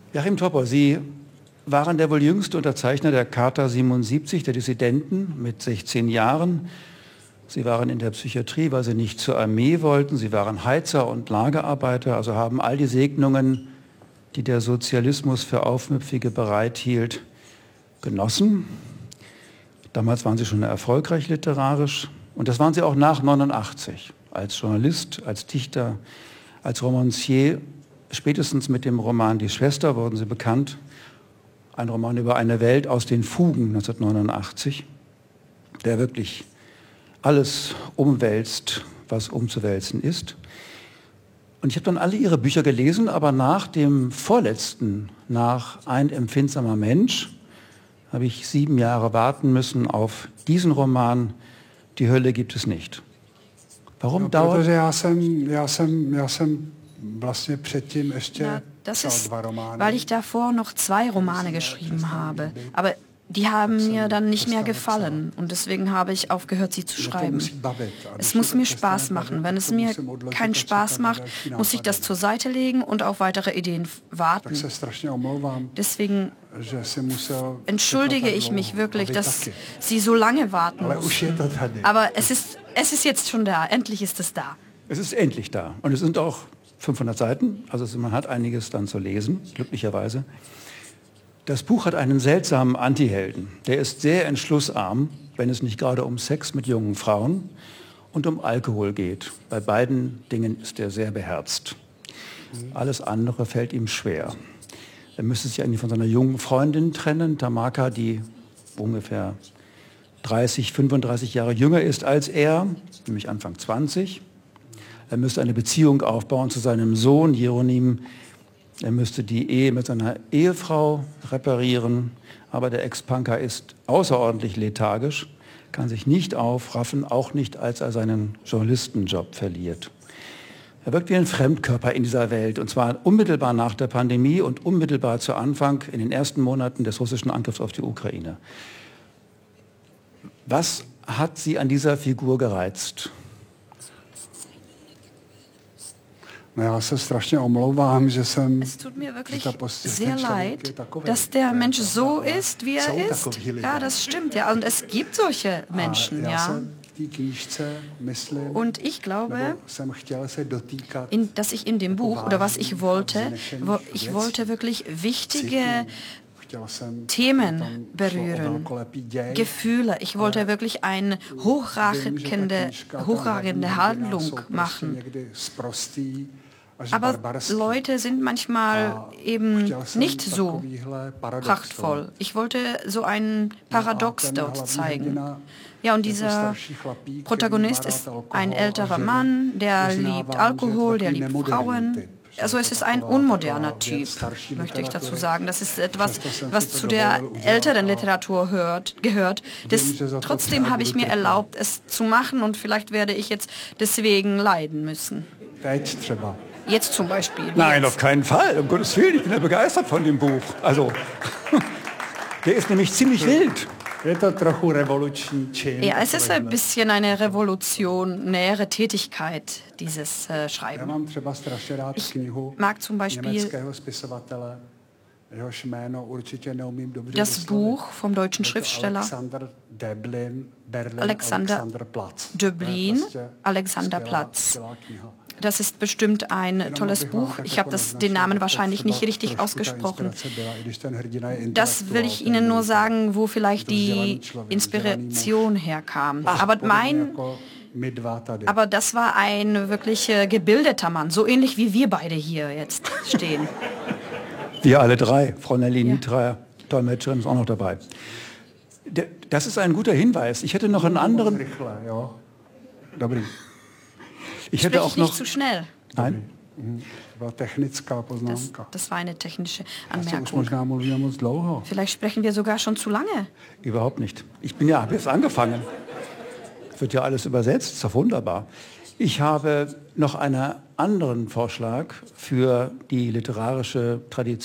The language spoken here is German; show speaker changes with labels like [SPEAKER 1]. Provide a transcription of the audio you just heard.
[SPEAKER 1] Joachim Topper, Sie waren der wohl jüngste Unterzeichner der Charta 77 der Dissidenten mit 16 Jahren. Sie waren in der Psychiatrie, weil Sie nicht zur Armee wollten. Sie waren Heizer und Lagerarbeiter, also haben all die Segnungen, die der Sozialismus für Aufmüpfige bereithielt, genossen. Damals waren Sie schon erfolgreich literarisch und das waren Sie auch nach 89 als Journalist, als Dichter, als Romancier. Spätestens mit dem Roman Die Schwester wurden Sie bekannt. Ein Roman über eine Welt aus den Fugen 1989, der wirklich alles umwälzt, was umzuwälzen ist. Und ich habe dann alle Ihre Bücher gelesen, aber nach dem vorletzten, nach Ein empfindsamer Mensch, habe ich 7 Jahre warten müssen auf diesen Roman Die Hölle gibt es nicht. Warum dauert...
[SPEAKER 2] Protože já jsem vlastně předtím ještě
[SPEAKER 3] das ist, weil ich davor noch 2 Romane geschrieben habe. Aber die haben mir dann nicht mehr gefallen und deswegen habe ich aufgehört, sie zu schreiben. Es muss mir Spaß machen. Wenn es mir keinen Spaß macht, muss ich das zur Seite legen und auf weitere Ideen warten. Deswegen entschuldige ich mich wirklich, dass Sie so lange warten mussten. Aber es ist jetzt schon da. Endlich ist es da.
[SPEAKER 1] Es ist endlich da. Und es sind auch 500 Seiten. Also man hat einiges dann zu lesen, glücklicherweise. Das Buch hat einen seltsamen Antihelden. Der ist sehr entschlussarm, wenn es nicht gerade um Sex mit jungen Frauen und um Alkohol geht. Bei beiden Dingen ist er sehr beherzt. Alles andere fällt ihm schwer. Er müsste sich eigentlich von seiner jungen Freundin trennen, Tamaka, die ungefähr 30, 35 Jahre jünger ist als er, nämlich Anfang 20. Er müsste eine Beziehung aufbauen zu seinem Sohn Jeronim. Er müsste die Ehe mit seiner Ehefrau reparieren, aber der Ex-Punker ist außerordentlich lethargisch, kann sich nicht aufraffen, auch nicht, als er seinen Journalistenjob verliert. Er wirkt wie ein Fremdkörper in dieser Welt, und zwar unmittelbar nach der Pandemie und unmittelbar zu Anfang in den ersten Monaten des russischen Angriffs auf die Ukraine. Was hat Sie an dieser Figur gereizt?
[SPEAKER 2] Es
[SPEAKER 3] tut mir wirklich sehr leid, dass der Mensch so ist, wie er ist. Ja, das stimmt, ja. Und es gibt solche Menschen, ja. Und ich glaube, dass ich in dem Buch, oder was ich wollte wirklich wichtige Themen berühren, Gefühle. Ich wollte wirklich eine hochragende Handlung machen. Aber Leute sind manchmal eben nicht so prachtvoll. Ich wollte so ein Paradox dort zeigen. Ja, und dieser Protagonist ist ein älterer Mann, der liebt Alkohol, der liebt Frauen. Also es ist ein unmoderner Typ, möchte ich dazu sagen. Das ist etwas, was zu der älteren Literatur gehört. Trotzdem habe ich mir erlaubt, es zu machen und vielleicht werde ich jetzt deswegen leiden müssen. Jetzt zum Beispiel.
[SPEAKER 1] Nein, auf keinen Fall. Um Gottes Willen, ich bin ja begeistert von dem Buch. Also, der ist nämlich ziemlich wild.
[SPEAKER 3] Ja, es ist ein bisschen eine revolutionäre Tätigkeit, dieses Schreiben. Ich mag zum Beispiel das Buch vom deutschen Schriftsteller Alexander Döblin, Alexanderplatz. Das ist bestimmt ein tolles Buch. Ich habe den Namen wahrscheinlich nicht richtig ausgesprochen. Das will ich Ihnen nur sagen, wo vielleicht die Inspiration herkam. Aber das war ein wirklich gebildeter Mann, so ähnlich wie wir beide hier jetzt stehen.
[SPEAKER 1] Wir alle 3. Frau Nelly Nietreier, Dolmetscherin, ist auch noch dabei. Das ist ein guter Hinweis. Ich hätte noch einen anderen... Ich hätte auch noch...
[SPEAKER 3] nicht zu schnell.
[SPEAKER 1] Nein?
[SPEAKER 3] Das war eine technische Anmerkung. Vielleicht sprechen wir sogar schon zu lange.
[SPEAKER 1] Überhaupt nicht. Habe jetzt angefangen. Es wird ja alles übersetzt, ist doch wunderbar. Ich habe noch einen anderen Vorschlag für die literarische Tradition.